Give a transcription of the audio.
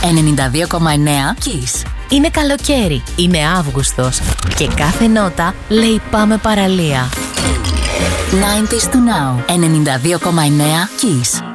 92,9 Kiss. Είναι καλοκαίρι, είναι Αύγουστος και κάθε νότα λέει πάμε παραλία. 90s to now. 92,9 Kiss.